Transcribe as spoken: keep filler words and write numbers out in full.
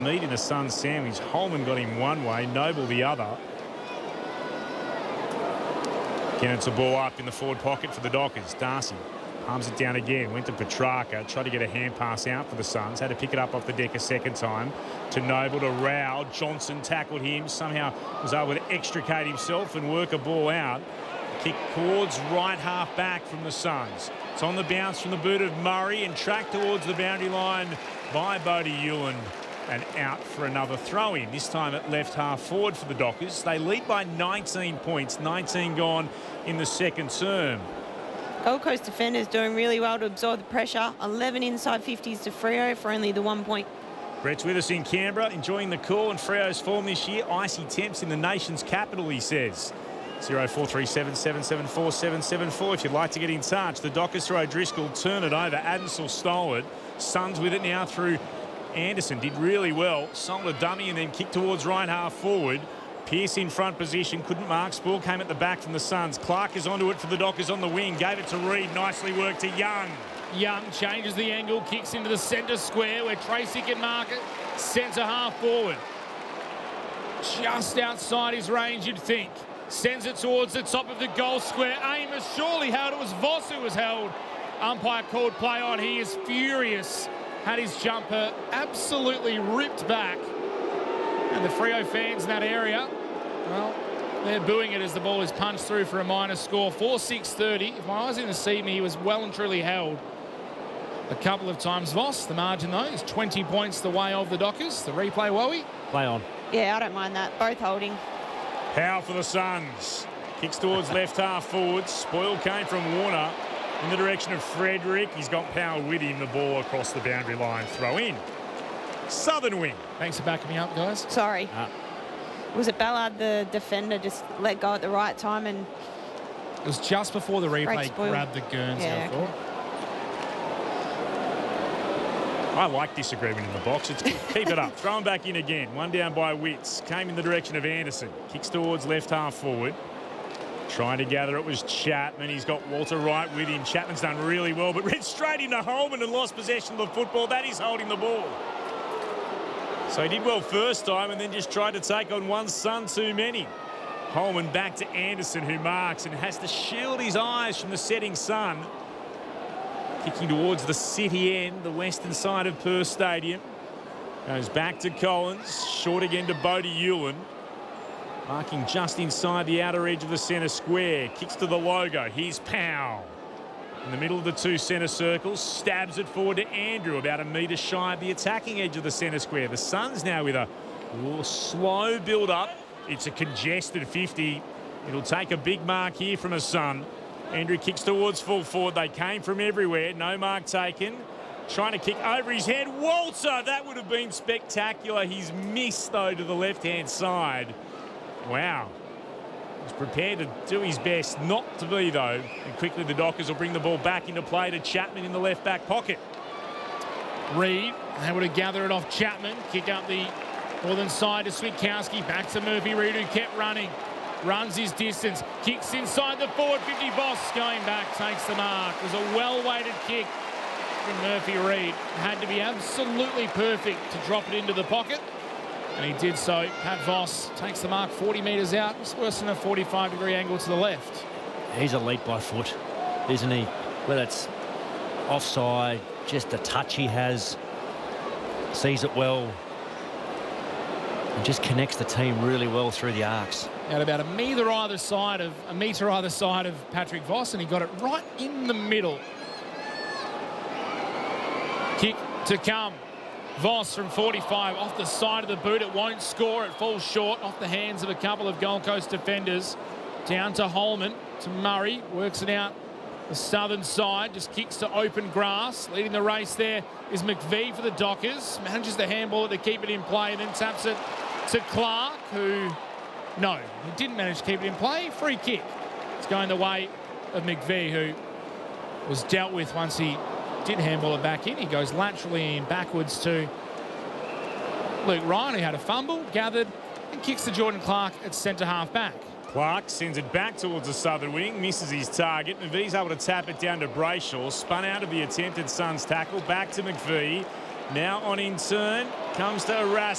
Meat in a Sun sandwich. Holman got him one way, Noble the other. Again, it's a ball up in the forward pocket for the Dockers. Darcy palms it down again. Went to Petrarca. Tried to get a hand pass out for the Suns. Had to pick it up off the deck a second time. To Noble, to Rao. Johnson tackled him. Somehow was able to extricate himself and work a ball out. Kick towards right half back from the Suns. It's on the bounce from the boot of Murray and tracked towards the boundary line by Bodie Ewan. And out for another throw-in, this time at left half forward for the Dockers. They lead by nineteen points, nineteen gone in the second term. Gold Coast defenders doing really well to absorb the pressure. eleven inside fifties to Freo for only the one point. Brett's with us in Canberra, enjoying the call and Freo's form this year. Icy temps in the nation's capital, he says. zero four three seven, seven seven four, seven seven four if you'd like to get in touch. The Dockers throw Driscoll, turn it over. Adensel stole it. Suns with it now through Anderson. Did really well. Sold a dummy and then kicked towards right half forward. Pearce in front position. Couldn't mark. Spool came at the back from the Suns. Clark is onto it for the Dockers on the wing. Gave it to Reid. Nicely worked to Young. Young changes the angle. Kicks into the centre square where Tracy can mark it. Centre half forward. Just outside his range, you'd think. Sends it towards the top of the goal square. Amos surely held. It was Voss who was held. Umpire called play on. He is furious. Had his jumper absolutely ripped back. And the Freo fans in that area, well, they're booing it as the ball is punched through for a minor score. four six thirty. If my eyes didn't see me, he was well and truly held a couple of times. Voss, the margin though, is twenty points the way of the Dockers. The replay, Wowie. Play on. Yeah, I don't mind that. Both holding. Power for the Suns. Kicks towards left half forward. Spoil came from Warner in the direction of Frederick. He's got power with him. The ball across the boundary line. Throw in. Southern wing. Thanks for backing me up, guys. Sorry. Ah. Was it Ballard, the defender, just let go at the right time? And It was just before the Great replay spoil. grabbed the Guernsey, Yeah, I okay. thought. I like disagreement in the box. It's good. Keep it up. Throw him back in again. One down by Witts. Came in the direction of Anderson. Kicks towards left half forward. Trying to gather it was Chapman. He's got Walter Wright with him. Chapman's done really well, but ran straight into Holman and lost possession of the football. That is holding the ball. So he did well first time and then just tried to take on one Sun too many. Holman back to Anderson, who marks and has to shield his eyes from the setting sun. Kicking towards the city end, the western side of Perth Stadium. Goes back to Collins. Short again to Bodie Ewan. Marking just inside the outer edge of the centre square. Kicks to the logo. Here's Powell. In the middle of the two centre circles. Stabs it forward to Andrew. About a metre shy of the attacking edge of the centre square. The Suns now with a slow build-up. It's a congested fifty. It'll take a big mark here from a Sun. Andrew kicks towards full forward. They came from everywhere. No mark taken. Trying to kick over his head. Walter, that would have been spectacular. He's missed, though, to the left-hand side. Wow. He's prepared to do his best not to be, though. And quickly the Dockers will bring the ball back into play to Chapman in the left-back pocket. Reid able to gather it off Chapman. Kick up the northern side to Switkowski. Back to Murphy Reid, who kept running. Runs his distance. Kicks inside the forward fifty. Voss going back. Takes the mark. It was a well-weighted kick from Murphy Reid. Had to be absolutely perfect to drop it into the pocket. And he did so. Pat Voss takes the mark forty metres out. It's worse than a forty-five degree angle to the left. He's elite by foot, isn't he? Whether it's offside, just the touch he has, sees it well, and just connects the team really well through the arcs. At about a metre either side of a metre either side of Patrick Voss, and he got it right in the middle. Kick to come. Voss from forty-five off the side of the boot. It won't score. It falls short off the hands of a couple of Gold Coast defenders. Down to Holman, to Murray. Works it out the southern side. Just kicks to open grass. Leading the race there is McVee for the Dockers. Manages the handball to keep it in play and then taps it to Clark, who... No, he didn't manage to keep it in play. Free kick. It's going the way of McVee, who was dealt with once he did handball it back in. He goes laterally in backwards to Luke Ryan, who had a fumble, gathered, and kicks to Jordan Clark at centre half back. Clark sends it back towards the southern wing, misses his target. McVee's able to tap it down to Brayshaw. Spun out of the attempted Suns tackle, back to McVee. Now on in turn. Comes to Arask.